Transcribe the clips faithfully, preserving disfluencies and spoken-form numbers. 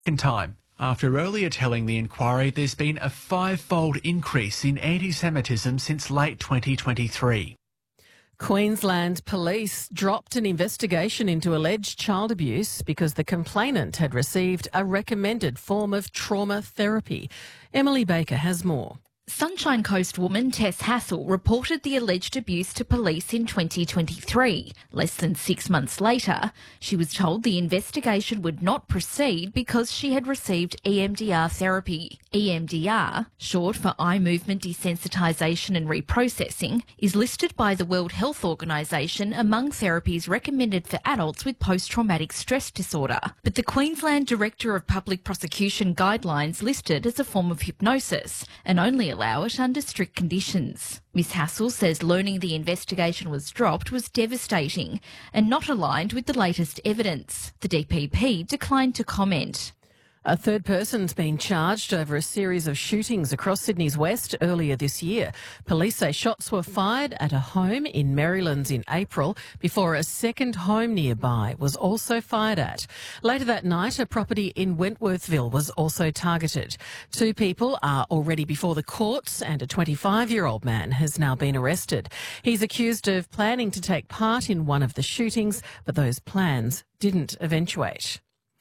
In time, after earlier telling the inquiry there's been a five-fold increase in anti-Semitism since late twenty twenty-three. Queensland Police dropped an investigation into alleged child abuse because the complainant had received a recommended form of trauma therapy. Emily Baker has more. Sunshine Coast woman Tess Hassel reported the alleged abuse to police in twenty twenty-three. Less than six months later, she was told the investigation would not proceed because she had received E M D R therapy. E M D R, short for eye movement desensitisation and reprocessing, is listed by the World Health Organisation among therapies recommended for adults with post-traumatic stress disorder. But the Queensland Director of Public Prosecution guidelines listed as a form of hypnosis and only allow it under strict conditions. Miss Hassel says learning the investigation was dropped was devastating and not aligned with the latest evidence. The D P P declined to comment. A third person's been charged over a series of shootings across Sydney's west earlier this year. Police say shots were fired at a home in Marylands in April before a second home nearby was also fired at. Later that night, a property in Wentworthville was also targeted. Two people are already before the courts and a twenty-five-year-old man has now been arrested. He's accused of planning to take part in one of the shootings, but those plans didn't eventuate.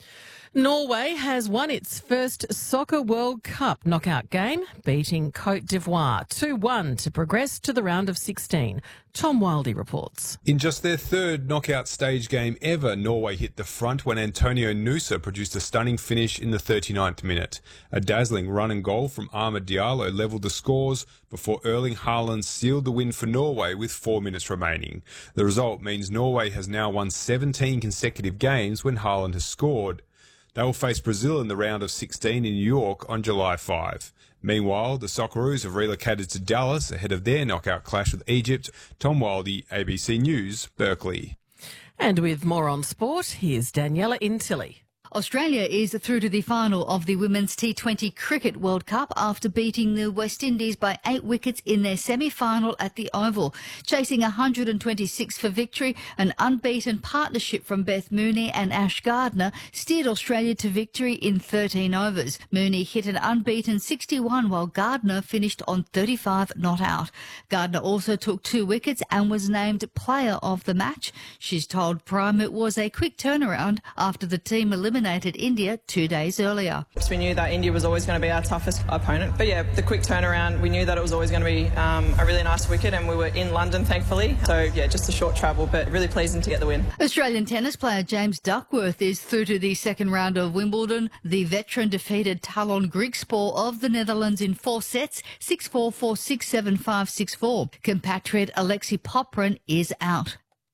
Norway has won its first Soccer World Cup knockout game, beating Côte d'Ivoire two one to progress to the round of sixteen. Tom Wildey reports. In just their third knockout stage game ever, Norway hit the front when Antonio Nusa produced a stunning finish in the thirty-ninth minute. A dazzling run and goal from Amad Diallo levelled the scores before Erling Haaland sealed the win for Norway with four minutes remaining. The result means Norway has now won seventeen consecutive games when Haaland has scored. They will face Brazil in the round of sixteen in New York on July fifth. Meanwhile, the Socceroos have relocated to Dallas ahead of their knockout clash with Egypt. Tom Wildey, A B C News, Berkeley. And with more on sport, here's Daniela Intilli. Australia is through to the final of the Women's T twenty Cricket World Cup after beating the West Indies by eight wickets in their semi-final at the Oval. Chasing one hundred twenty-six for victory, an unbeaten partnership from Beth Mooney and Ash Gardner steered Australia to victory in thirteen overs. Mooney hit an unbeaten sixty-one while Gardner finished on thirty-five not out. Gardner also took two wickets and was named player of the match. She's told Prime it was a quick turnaround after the team eliminated India two days earlier. We knew that India was always going to be our toughest opponent. But yeah, the quick turnaround, we knew that it was always going to be um, a really nice wicket, and we were in London, thankfully. So yeah, just a short travel, but really pleasing to get the win. Australian tennis player James Duckworth is through to the second round of Wimbledon. The veteran defeated Talon Griekspoor of the Netherlands in four sets, six four, four six, seven five, six four. Compatriot Alexei Poprin is out.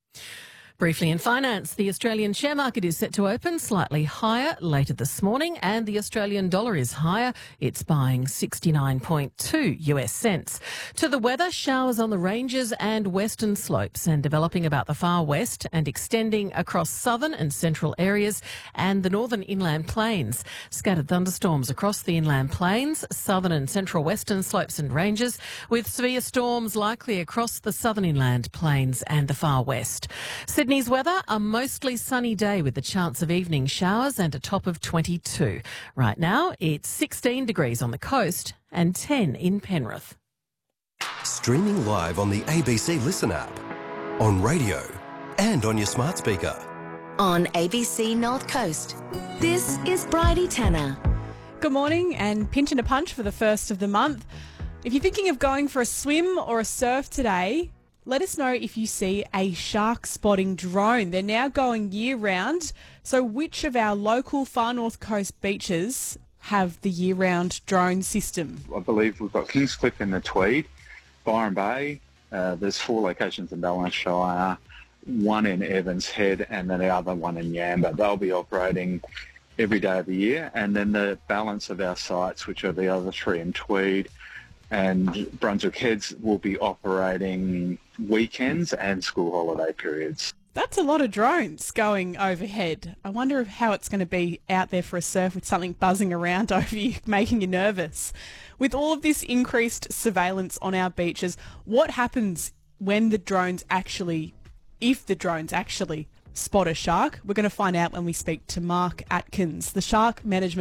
Briefly in finance, the Australian share market is set to open slightly higher later this morning, and the Australian dollar is higher. It's buying sixty-nine point two U S cents. To the weather, showers on the ranges and western slopes and developing about the far west and extending across southern and central areas and the northern inland plains. Scattered thunderstorms across the inland plains, southern and central western slopes and ranges, with severe storms likely across the southern inland plains and the far west. Sydney's weather, a mostly sunny day with the chance of evening showers and a top of twenty-two. Right now, it's sixteen degrees on the coast and ten in Penrith. Streaming live on the A B C Listen app, on radio and on your smart speaker. On A B C North Coast, this is Bridie Tanner. Good morning, and pinching a punch for the first of the month. If you're thinking of going for a swim or a surf today, let us know if you see a shark spotting drone. They're now going year round. So which of our local far north coast beaches have the year round drone system? I believe we've got Kingscliff in the Tweed, Byron Bay. Uh, there's four locations in Balance Shire, one in Evans Head and then the other one in Yamba. They'll be operating every day of the year. And then the balance of our sites, which are the other three in Tweed and Brunswick Heads, will be operating weekends and school holiday periods. That's a lot of drones going overhead. I wonder how it's going to be out there for a surf with something buzzing around over you, making you nervous. With all of this increased surveillance on our beaches, what happens when the drones actually, if the drones actually spot a shark? We're going to find out when we speak to Mark Atkins, the Shark Management